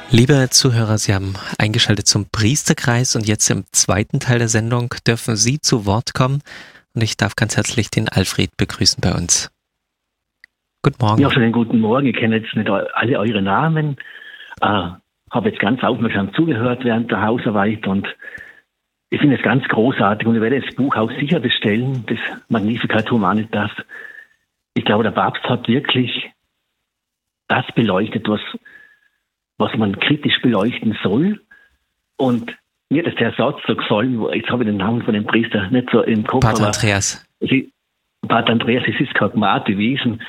Liebe Zuhörer, Sie haben eingeschaltet zum Priesterkreis und jetzt im zweiten Teil der Sendung dürfen Sie zu Wort kommen und ich darf ganz herzlich den Alfred begrüßen bei uns. Guten Morgen. Ja, schönen guten Morgen. Ich kenne jetzt nicht alle eure Namen. Habe jetzt ganz aufmerksam zugehört während der Hausarbeit und ich finde es ganz großartig und ich werde das Buch auch sicher bestellen, das Magnificat Humanitas. Ich glaube, der Papst hat wirklich das beleuchtet, was man kritisch beleuchten soll. Und mir hat der Satz so gefallen, jetzt habe ich den Namen von dem Priester nicht so im Kopf. Pater Andreas. Pater Andreas, es ist kein Gmat bewiesen.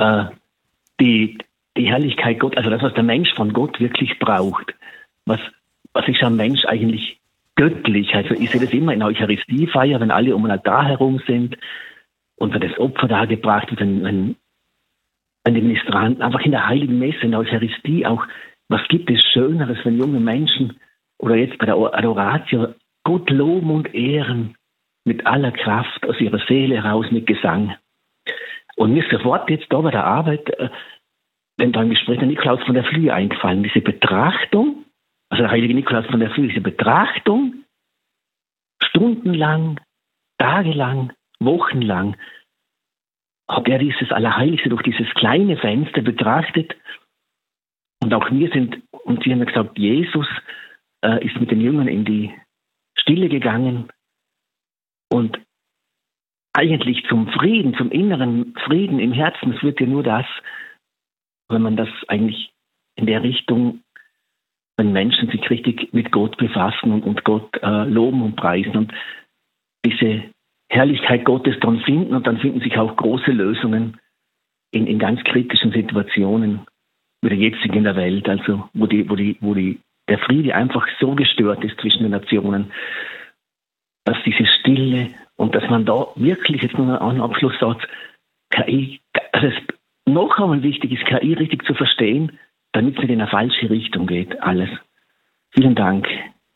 Die Herrlichkeit Gott, also das, was der Mensch von Gott wirklich braucht, was ist am Mensch eigentlich göttlich? Also ich sehe das immer in der Eucharistiefeier, wenn alle um den Altar herum sind und wenn das Opfer dargebracht wird, wenn die Ministranten einfach in der Heiligen Messe, in der Eucharistie auch, was gibt es Schöneres, wenn junge Menschen oder jetzt bei der Adoratio Gott loben und ehren mit aller Kraft aus ihrer Seele heraus mit Gesang. Und mir ist sofort jetzt da bei der Arbeit, wenn da im Gespräch der Nikolaus von der Flühe eingefallen, diese Betrachtung, also der heilige Nikolaus von der Flühe, diese Betrachtung, stundenlang, tagelang, wochenlang, hat er dieses Allerheiligste durch dieses kleine Fenster betrachtet. Und auch wir Sie haben ja gesagt, Jesus ist mit den Jüngern in die Stille gegangen und eigentlich zum Frieden, zum inneren Frieden im Herzen führt ja nur das, wenn man das eigentlich in der Richtung, wenn Menschen sich richtig mit Gott befassen und Gott loben und preisen und diese Herrlichkeit Gottes dann finden und dann finden sich auch große Lösungen in ganz kritischen Situationen wie der jetzigen in der Welt, also wo der Friede einfach so gestört ist zwischen den Nationen, dass diese Stille und dass man da wirklich, jetzt nur einen Abschlusssatz, KI, also es noch einmal wichtig ist, KI richtig zu verstehen, damit es nicht in eine falsche Richtung geht, alles. Vielen Dank.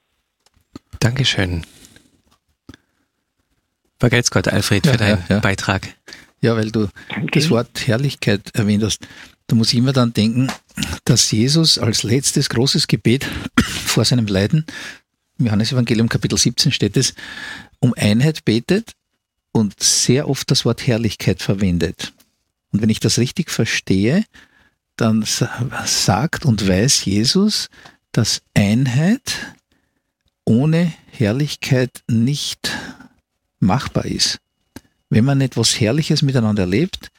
Dankeschön. Vergelt's Gott, Alfred, für deinen Beitrag. Ja, weil du das Wort Herrlichkeit erwähnt hast. Da muss ich immer dann denken, dass Jesus als letztes großes Gebet vor seinem Leiden, im Johannesevangelium Kapitel 17 steht es, um Einheit betet und sehr oft das Wort Herrlichkeit verwendet. Und wenn ich das richtig verstehe, dann sagt und weiß Jesus, dass Einheit ohne Herrlichkeit nicht machbar ist. Wenn man etwas Herrliches miteinander erlebt,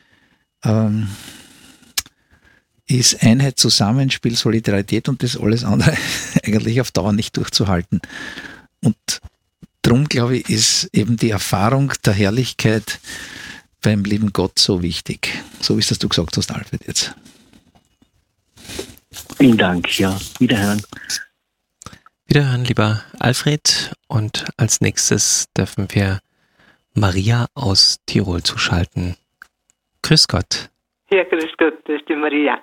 ist Einheit, Zusammenspiel, Solidarität und das alles andere eigentlich auf Dauer nicht durchzuhalten. Und darum, glaube ich, ist eben die Erfahrung der Herrlichkeit beim lieben Gott so wichtig. So wie es das du gesagt hast, Alfred, jetzt. Vielen Dank, ja. Wiederhören. Wiederhören, lieber Alfred. Und als nächstes dürfen wir Maria aus Tirol zuschalten. Grüß Gott. Ja, grüß Gott, das ist die Maria.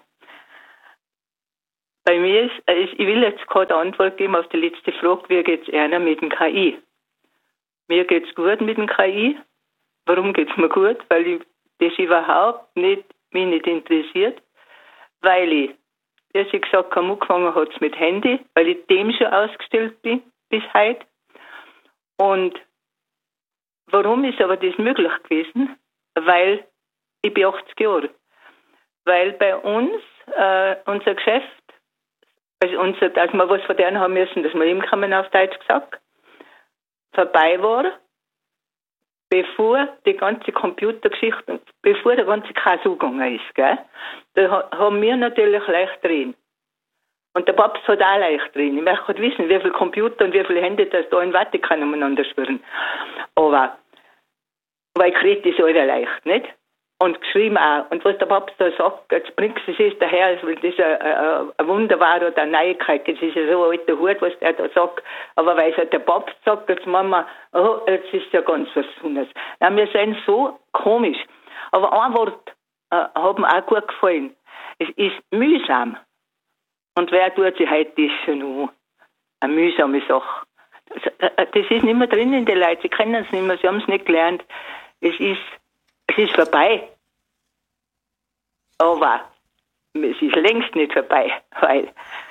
Bei mir ist, ich will jetzt keine Antwort geben auf die letzte Frage, wie geht es einer mit dem KI? Mir geht es gut mit dem KI. Warum geht es mir gut? Weil ich das überhaupt mich nicht interessiert. Weil ich, wie ich gesagt habe, angefangen hat es mit Handy, weil ich dem schon ausgestellt bin bis heute. Und warum ist aber das möglich gewesen? Weil ich bin 80 Jahre. Weil bei uns unser Geschäft, also dass wir was von denen haben müssen, dass wir hinkommen, auf Deutsch gesagt, vorbei war, bevor die ganze Computergeschichte, bevor der ganze Kasu gegangen ist. Gell? Da haben wir natürlich leicht drin. Und der Papst hat auch leicht drin. Ich möchte halt wissen, wie viele Computer und wie viele Hände das da im Vatikan umeinander schwirren. Aber ich kriege das alle leicht, nicht? Und geschrieben auch. Und was der Papst da sagt, jetzt bringt es ist daher, das ist ein Wunder war oder eine Neuigkeit. Das ist ja so ein alter Hut, was der da sagt. Aber weil es halt der Papst sagt, jetzt machen wir, oh, jetzt ist ja ganz was Besonderes. Nein, wir sind so komisch. Aber ein Wort hat mir auch gut gefallen. Es ist mühsam. Und wer tut sich heute das schon an? Eine mühsame Sache. Das ist nicht mehr drin in den Leuten. Sie kennen es nicht mehr, sie haben es nicht gelernt. Es ist vorbei. Aber es ist längst nicht vorbei, weil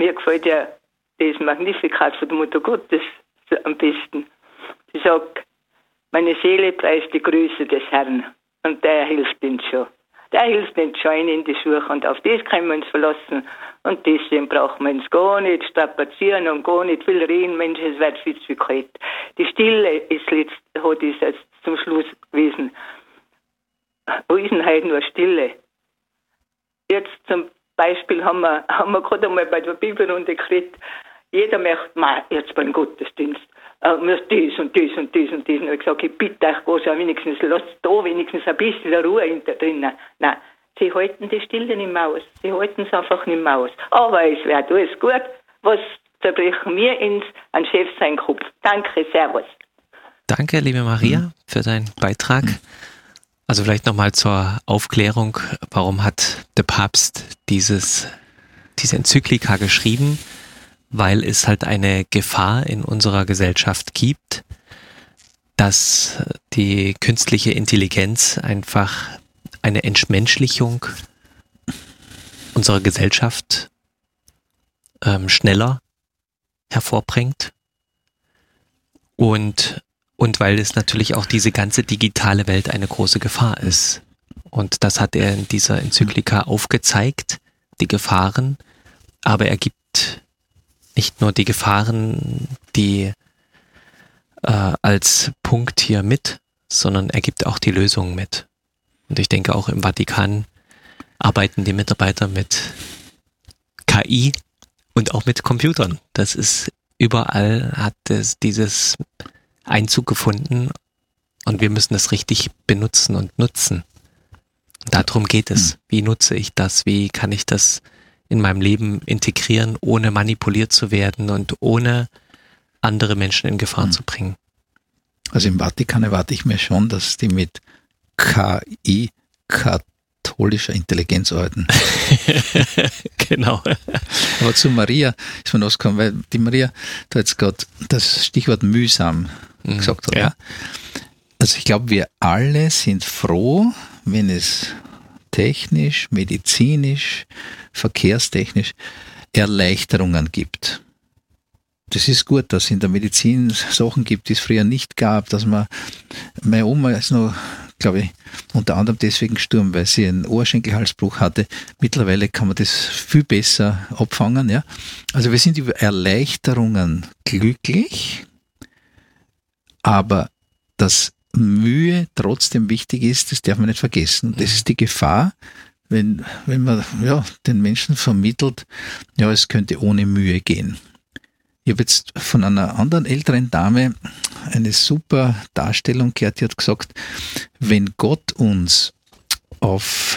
mir gefällt ja das Magnificat von der Mutter Gottes am besten. Sie sagt, meine Seele preist die Größe des Herrn und der hilft uns schon. Der hilft uns schon in die Suche und auf das können wir uns verlassen. Und deswegen brauchen wir uns gar nicht strapazieren und gar nicht viel reden. Mensch, es wird viel zu kalt. Die Stille ist jetzt zum Schluss gewesen. Wo ist denn heute nur Stille? Jetzt zum Beispiel haben wir gerade einmal bei der Bibelrunde geredet, jeder möchte, jetzt beim Gottesdienst, muss das und das und das und das. Und ich gesagt, ich bitte euch, lasst da wenigstens ein bisschen Ruhe drinnen. Nein, sie halten die Stille nicht mehr aus. Sie halten es einfach nicht mehr aus. Aber es wird alles gut. Was zerbrechen wir an Chef seinen Kopf? Danke, servus. Danke, liebe Maria, für deinen Beitrag. Also vielleicht nochmal zur Aufklärung, warum hat der Papst diese Enzyklika geschrieben? Weil es halt eine Gefahr in unserer Gesellschaft gibt, dass die künstliche Intelligenz einfach eine Entmenschlichung unserer Gesellschaft schneller hervorbringt und weil es natürlich auch diese ganze digitale Welt eine große Gefahr ist. Und das hat er in dieser Enzyklika aufgezeigt, die Gefahren, aber er gibt nicht nur die Gefahren, die als Punkt hier mit, sondern er gibt auch die Lösungen mit. Und ich denke, auch im Vatikan arbeiten die Mitarbeiter mit KI und auch mit Computern. Das ist überall, hat es dieses Einzug gefunden und wir müssen es richtig benutzen und nutzen. Darum geht es. Wie nutze ich das? Wie kann ich das in meinem Leben integrieren, ohne manipuliert zu werden und ohne andere Menschen in Gefahr zu bringen? Also im Vatikan erwarte ich mir schon, dass die mit KI, katholischer Intelligenz arbeiten. Genau. Aber zu Maria ist man ausgekommen, weil die Maria da jetzt gerade das Stichwort mühsam gesagt hat. Ja. Also ich glaube, wir alle sind froh, wenn es technisch, medizinisch, verkehrstechnisch Erleichterungen gibt. Das ist gut, dass es in der Medizin Sachen gibt, die es früher nicht gab, dass meine Oma ist noch, glaube ich, unter anderem deswegen gestorben, weil sie einen Oberschenkelhalsbruch hatte. Mittlerweile kann man das viel besser abfangen. Ja? Also wir sind über Erleichterungen glücklich, aber dass Mühe trotzdem wichtig ist, das darf man nicht vergessen. Und das ist die Gefahr, wenn man den Menschen vermittelt, es könnte ohne Mühe gehen. Ich habe jetzt von einer anderen älteren Dame eine super Darstellung gehört, die hat gesagt, wenn Gott uns auf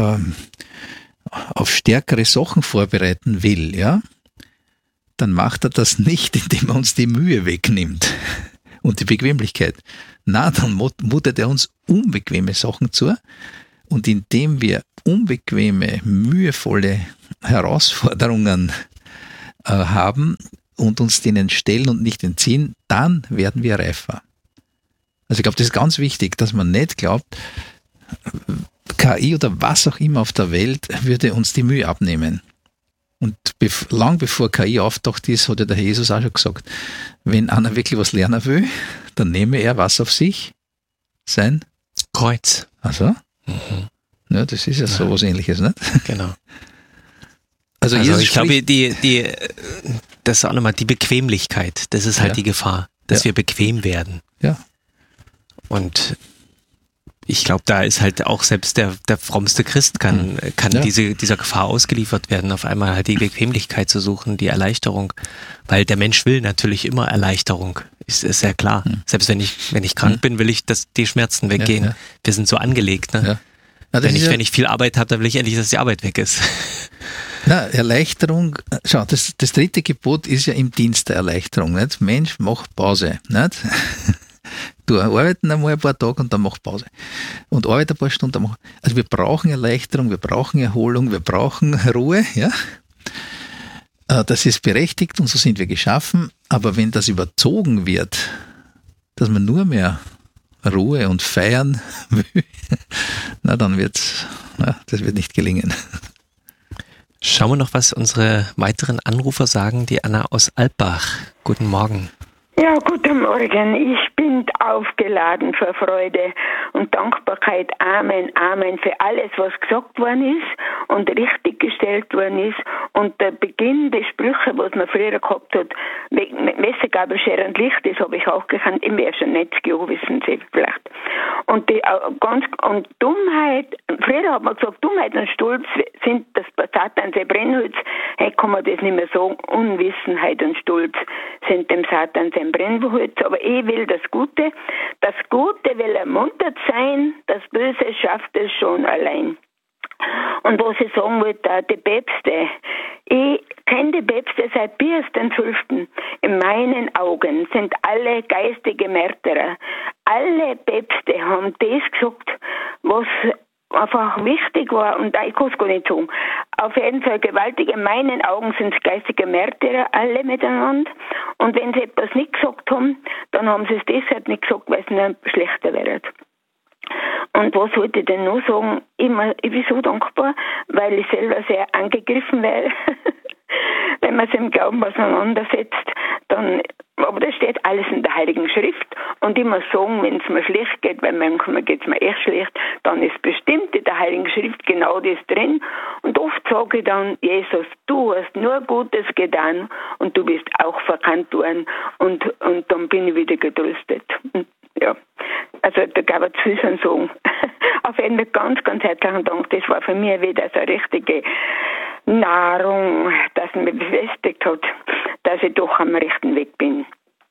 stärkere Sachen vorbereiten will, ja, dann macht er das nicht, indem er uns die Mühe wegnimmt und die Bequemlichkeit. Na, dann mutet er uns unbequeme Sachen zu und indem wir unbequeme, mühevolle Herausforderungen haben und uns denen stellen und nicht entziehen, dann werden wir reifer. Also ich glaube, das ist ganz wichtig, dass man nicht glaubt, KI oder was auch immer auf der Welt würde uns die Mühe abnehmen. Und lang bevor KI auftaucht ist, hat ja der Herr Jesus auch schon gesagt, wenn einer wirklich was lernen will, dann nehme er was auf sich? Sein Kreuz. Also? Ja, das ist ja so was Ähnliches, nicht? Genau. Also ich glaube, das ist auch nochmal die Bequemlichkeit, das ist halt die Gefahr, dass wir bequem werden. Ja. Und ich glaube, da ist halt auch selbst der frommste Christ kann dieser Gefahr ausgeliefert werden, auf einmal halt die Bequemlichkeit zu suchen, die Erleichterung, weil der Mensch will natürlich immer Erleichterung, ist sehr klar. Selbst wenn ich krank bin, will ich, dass die Schmerzen weggehen. Ja. Wir sind so angelegt, ne? Ja. Wenn ich viel Arbeit habe, dann will ich endlich, dass die Arbeit weg ist. Na, Erleichterung, schau, das dritte Gebot ist ja im Dienst der Erleichterung, nicht? Mensch, mach Pause, nicht? Du arbeiten einmal ein paar Tage und dann mach Pause. Und arbeite ein paar Stunden, also wir brauchen Erleichterung, wir brauchen Erholung, wir brauchen Ruhe, ja? Das ist berechtigt und so sind wir geschaffen, aber wenn das überzogen wird, dass man nur mehr Ruhe und feiern will, dann das wird nicht gelingen. Schauen wir noch, was unsere weiteren Anrufer sagen. Die Anna aus Alpbach. Guten Morgen. Ja, guten Morgen. Ich bin aufgeladen vor Freude und Dankbarkeit. Amen, Amen für alles, was gesagt worden ist und richtig gestellt worden ist. Und der Beginn der Sprüche, was man früher gehabt hat, mit Messer, Gabel, Schere und Licht, das habe ich auch gekannt, im ersten Netzjahr, wissen Sie vielleicht. Und und Dummheit, früher hat man gesagt, Dummheit und Stolz sind das Satans Brennholz. Heute kann man das nicht mehr sagen. Unwissenheit und Stolz sind dem Satan sein Brennholz. Aber ich will das Gute. Das Gute will ermuntert sein, das Böse schafft es schon allein. Und was ich sagen wollte, die Päpste. Ich kenne die Päpste seit Pius XII. In meinen Augen sind alle geistige Märtyrer. Alle Päpste haben das gesagt, was einfach wichtig war, und ich kann es gar nicht sagen. Auf jeden Fall gewaltig. In meinen Augen sind es geistige Märtyrer, alle miteinander. Und wenn sie etwas nicht gesagt haben, dann haben sie es deshalb nicht gesagt, weil es nur schlechter wäre. Und was wollte ich denn noch sagen? Ich bin so dankbar, weil ich selber sehr angegriffen werde. Wenn man sich im Glauben auseinandersetzt, dann, aber das steht alles in der Heiligen Schrift. Und ich muss sagen, wenn es mir schlecht geht, weil manchmal geht es mir echt schlecht, dann ist bestimmt in der Heiligen Schrift genau das drin. Und oft sage ich dann, Jesus, du hast nur Gutes getan und du bist auch verkannt worden. Und dann bin ich wieder getröstet. Und ja, also da gab es viel zu sagen. Auf jeden Fall ganz, ganz herzlichen Dank. Das war für mich wieder so eine richtige Nahrung, dass mich befestigt hat, dass ich doch am rechten Weg bin.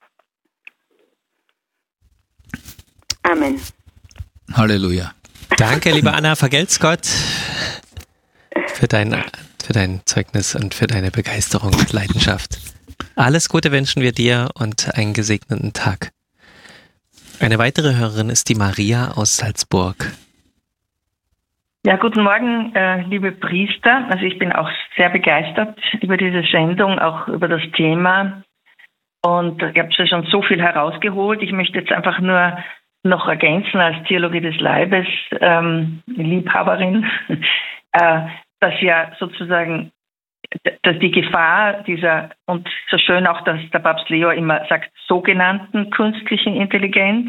Amen. Halleluja. Danke, liebe Anna, vergelt's Gott für dein Zeugnis und für deine Begeisterung und Leidenschaft. Alles Gute wünschen wir dir und einen gesegneten Tag. Eine weitere Hörerin ist die Maria aus Salzburg. Ja, guten Morgen, liebe Priester. Also ich bin auch sehr begeistert über diese Sendung, auch über das Thema. Und ich habe ja schon so viel herausgeholt. Ich möchte jetzt einfach nur noch ergänzen als Theologie des Leibes, Liebhaberin, dass ja sozusagen dass die Gefahr dieser, und so schön auch, dass der Papst Leo immer sagt, sogenannten künstlichen Intelligenz,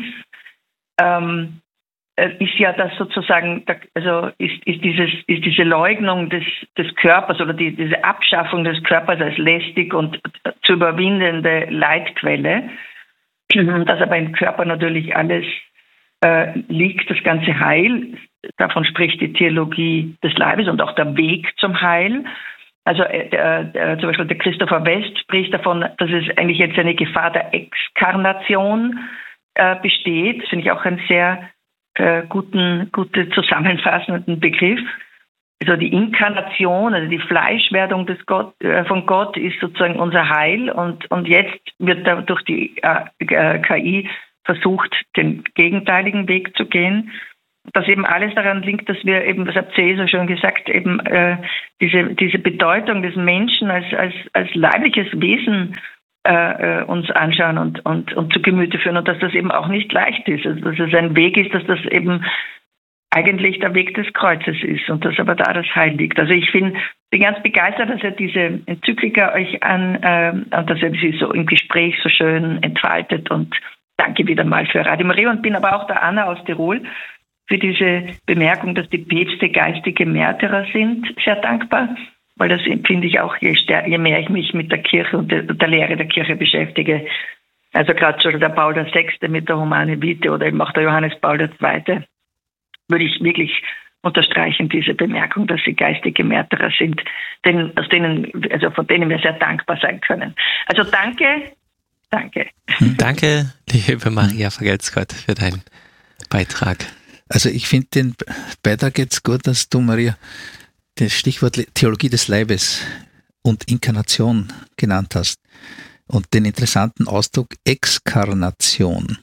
ist ja das sozusagen, also ist diese Leugnung des Körpers oder diese Abschaffung des Körpers als lästig und zu überwindende Leidquelle, dass aber im Körper natürlich alles liegt, das ganze Heil, davon spricht die Theologie des Leibes und auch der Weg zum Heil. Also zum Beispiel der Christopher West spricht davon, dass es eigentlich jetzt eine Gefahr der Exkarnation besteht. Das finde ich auch einen sehr gute zusammenfassenden Begriff. Also die Inkarnation, also die Fleischwerdung von Gott ist sozusagen unser Heil und jetzt wird da durch die KI versucht, den gegenteiligen Weg zu gehen. Dass eben alles daran liegt, dass wir eben, das hat C so schon gesagt, eben diese Bedeutung des Menschen als leibliches Wesen uns anschauen und zu Gemüte führen und dass das eben auch nicht leicht ist. Also dass es ein Weg ist, dass das eben eigentlich der Weg des Kreuzes ist und dass aber da das Heil liegt. Also ich bin ganz begeistert, dass ihr diese Enzyklika euch und dass ihr sie so im Gespräch so schön entfaltet und danke wieder mal für Radio Maria und bin aber auch der Anna aus Tirol für diese Bemerkung, dass die Päpste geistige Märtyrer sind, sehr dankbar, weil das empfinde ich auch, je mehr ich mich mit der Kirche und der Lehre der Kirche beschäftige. Also gerade schon der Paul VI. Mit der Humane Vitae oder eben auch der Johannes Paul II. Würde ich wirklich unterstreichen, diese Bemerkung, dass sie geistige Märtyrer sind, von denen wir sehr dankbar sein können. Also danke. Danke, liebe Maria, vergelt's Gott für deinen Beitrag. Also ich finde den Beitrag jetzt gut, dass du, Maria, das Stichwort Theologie des Leibes und Inkarnation genannt hast und den interessanten Ausdruck Exkarnation.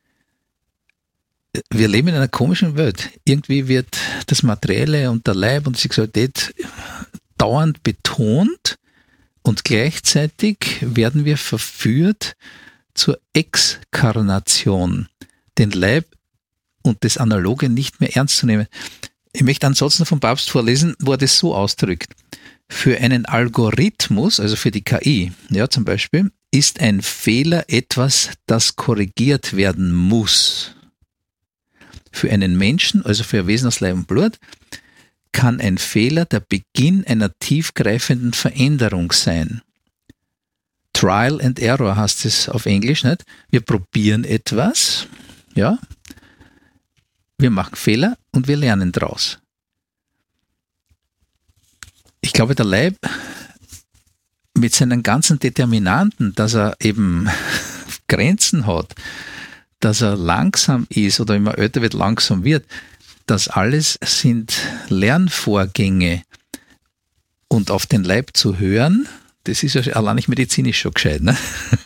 Wir leben in einer komischen Welt. Irgendwie wird das Materielle und der Leib und die Sexualität dauernd betont und gleichzeitig werden wir verführt zur Exkarnation, den Leib und das Analoge nicht mehr ernst zu nehmen. Ich möchte einen Satz noch vom Papst vorlesen, wo er das so ausdrückt. Für einen Algorithmus, also für die KI, ja zum Beispiel, ist ein Fehler etwas, das korrigiert werden muss. Für einen Menschen, also für ein Wesen aus Leib und Blut, kann ein Fehler der Beginn einer tiefgreifenden Veränderung sein. Trial and Error heißt es auf Englisch, nicht? Wir probieren etwas, ja, wir machen Fehler und wir lernen daraus. Ich glaube, der Leib mit seinen ganzen Determinanten, dass er eben Grenzen hat, dass er langsam ist oder immer älter wird, langsam wird, das alles sind Lernvorgänge. Und auf den Leib zu hören, das ist ja allein nicht medizinisch schon gescheit. Ne?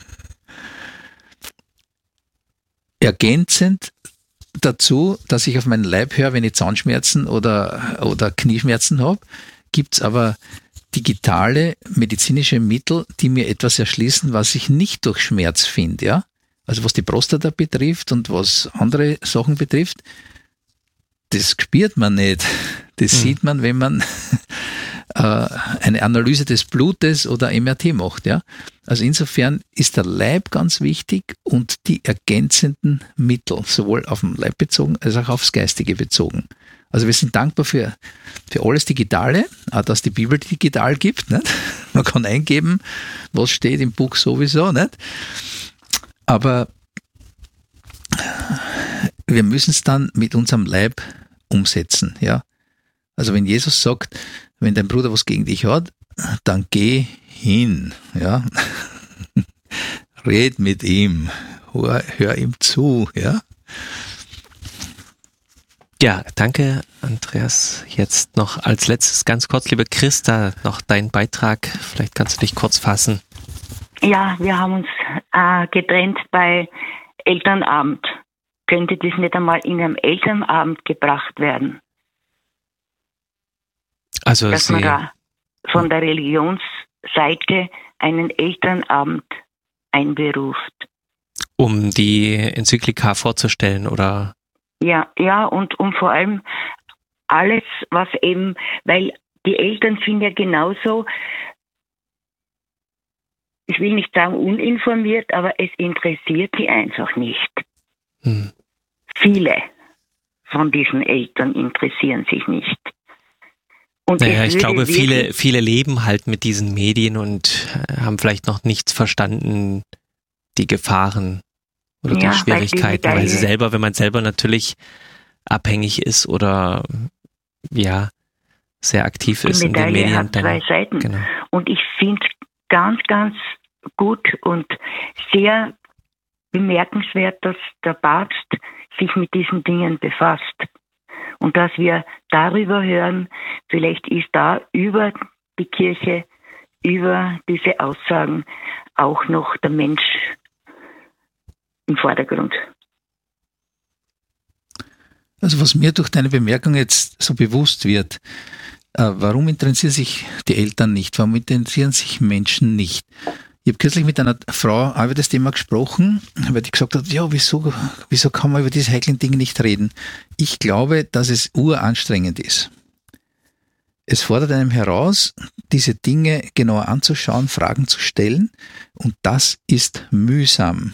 Ergänzend dazu, dass ich auf meinen Leib höre, wenn ich Zahnschmerzen oder Knieschmerzen habe, gibt es aber digitale medizinische Mittel, die mir etwas erschließen, was ich nicht durch Schmerz finde. Ja? Also was die Prostata betrifft und was andere Sachen betrifft, das spürt man nicht. Das sieht man, wenn man eine Analyse des Blutes oder MRT macht. Ja? Also insofern ist der Leib ganz wichtig und die ergänzenden Mittel, sowohl auf den Leib bezogen als auch aufs Geistige bezogen. Also wir sind dankbar für alles Digitale, auch dass die Bibel digital gibt. Nicht? Man kann eingeben, was steht im Buch sowieso. Nicht? Aber wir müssen es dann mit unserem Leib umsetzen. Ja? Also wenn Jesus sagt, wenn dein Bruder was gegen dich hat, dann geh hin. Ja? Red mit ihm. Hör ihm zu. Ja? Ja, danke, Andreas. Jetzt noch als letztes ganz kurz, liebe Christa, noch dein Beitrag. Vielleicht kannst du dich kurz fassen. Ja, wir haben uns getrennt bei Elternabend. Könnte das nicht einmal in einem Elternabend gebracht werden? Also dass man da von der Religionsseite einen Elternabend einberuft. Um die Enzyklika vorzustellen, oder? Ja, und vor allem alles, was eben, weil die Eltern sind ja genauso, ich will nicht sagen uninformiert, aber es interessiert sie einfach nicht. Viele von diesen Eltern interessieren sich nicht. Und naja, ich glaube, viele leben halt mit diesen Medien und haben vielleicht noch nichts verstanden, die Gefahren oder die Schwierigkeiten, wenn man selber natürlich abhängig ist oder ja sehr aktiv ist in den Medien. Hat zwei Seiten. Genau. Und ich finde es ganz, ganz gut und sehr bemerkenswert, dass der Papst sich mit diesen Dingen befasst. Und dass wir darüber hören, vielleicht ist da über die Kirche, über diese Aussagen auch noch der Mensch im Vordergrund. Also was mir durch deine Bemerkung jetzt so bewusst wird, warum interessieren sich die Eltern nicht? Warum interessieren sich Menschen nicht? Ich habe kürzlich mit einer Frau auch über das Thema gesprochen, weil die gesagt hat, ja, wieso kann man über diese heiklen Dinge nicht reden? Ich glaube, dass es uranstrengend ist. Es fordert einem heraus, diese Dinge genauer anzuschauen, Fragen zu stellen, und das ist mühsam.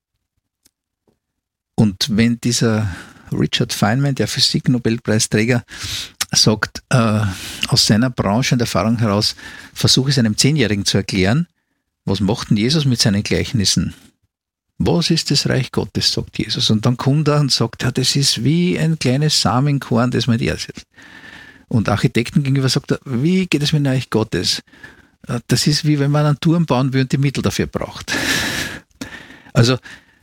Und wenn dieser Richard Feynman, der Physik-Nobelpreisträger, sagt, aus seiner Branche und Erfahrung heraus, versuche es einem 10-Jährigen zu erklären, was macht denn Jesus mit seinen Gleichnissen? Was ist das Reich Gottes, sagt Jesus. Und dann kommt er und sagt, ja, das ist wie ein kleines Samenkorn, das man in die Erde setzt. Und Architekten gegenüber sagt er, wie geht es mit dem Reich Gottes? Das ist wie wenn man einen Turm bauen will und die Mittel dafür braucht. Also,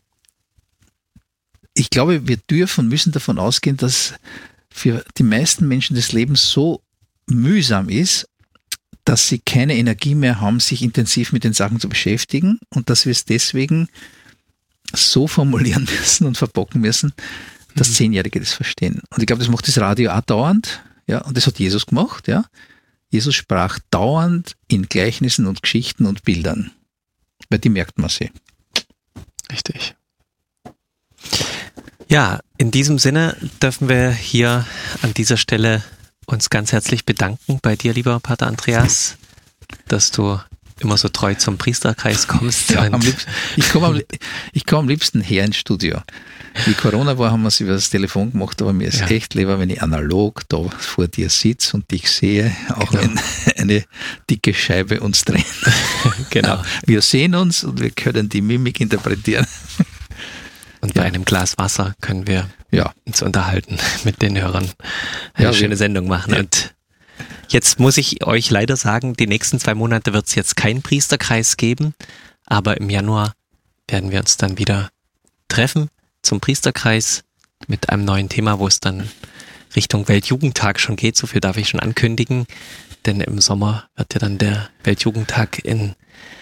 ich glaube, wir dürfen und müssen davon ausgehen, dass für die meisten Menschen das Leben so mühsam ist, dass sie keine Energie mehr haben, sich intensiv mit den Sachen zu beschäftigen, und dass wir es deswegen so formulieren müssen und verpacken müssen, dass 10-Jährige das verstehen. Und ich glaube, das macht das Radio auch dauernd, ja, und das hat Jesus gemacht, ja. Jesus sprach dauernd in Gleichnissen und Geschichten und Bildern, weil die merkt man sich. Richtig. Ja, in diesem Sinne dürfen wir hier an dieser Stelle uns ganz herzlich bedanken bei dir, lieber Pater Andreas, dass du immer so treu zum Priesterkreis kommst. Ja, ich komme am liebsten her ins Studio. Wie Corona war, haben wir es über das Telefon gemacht, aber mir ist echt lieber, wenn ich analog da vor dir sitze und dich sehe, auch wenn eine dicke Scheibe uns trennt. Genau. Wir sehen uns und wir können die Mimik interpretieren. Und bei einem Glas Wasser können wir uns unterhalten mit den Hörern. Eine schöne Sendung machen. Ja. Und jetzt muss ich euch leider sagen, die nächsten 2 Monate wird es jetzt keinen Priesterkreis geben, aber im Januar werden wir uns dann wieder treffen zum Priesterkreis mit einem neuen Thema, wo es dann Richtung Weltjugendtag schon geht. So viel darf ich schon ankündigen, denn im Sommer wird ja dann der Weltjugendtag in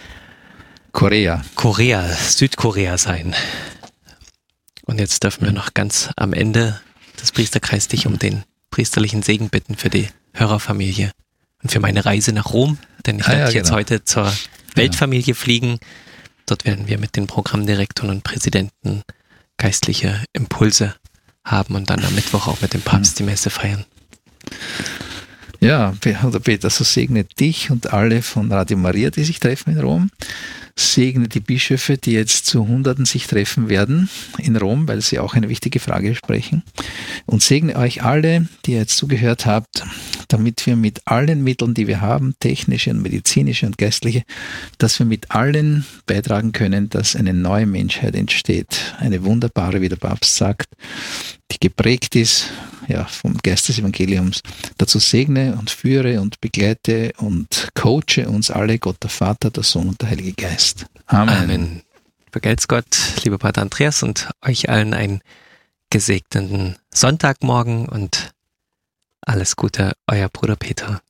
Südkorea sein. Und jetzt dürfen wir noch ganz am Ende des Priesterkreises dich um den priesterlichen Segen bitten für die Hörerfamilie und für meine Reise nach Rom, denn ich werde jetzt heute zur Weltfamilie fliegen. Dort werden wir mit den Programmdirektoren und Präsidenten geistliche Impulse haben und dann am Mittwoch auch mit dem Papst die Messe feiern. Ja, Peter, so segne dich und alle von Radio Maria, die sich treffen in Rom. Segne die Bischöfe, die jetzt zu Hunderten sich treffen werden in Rom, weil sie auch eine wichtige Frage sprechen. Und segne euch alle, die ihr jetzt zugehört habt, damit wir mit allen Mitteln, die wir haben, technische und medizinische und geistliche, dass wir mit allen beitragen können, dass eine neue Menschheit entsteht. Eine wunderbare, wie der Papst sagt, die geprägt ist vom Geist des Evangeliums. Dazu segne und führe und begleite und coache uns alle, Gott der Vater, der Sohn und der Heilige Geist. Amen. Amen. Vergelt's Gott, lieber Pater Andreas, und euch allen einen gesegneten Sonntagmorgen und alles Gute, euer Bruder Peter.